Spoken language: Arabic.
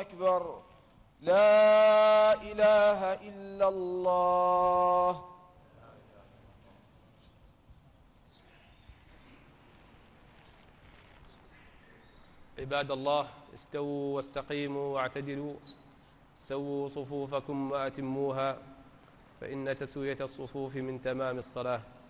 أكبر. لا إله إلا الله. عباد الله، استووا واستقيموا واعتدلوا، سووا صفوفكم وأتموها، فإن تسوية الصفوف من تمام الصلاة.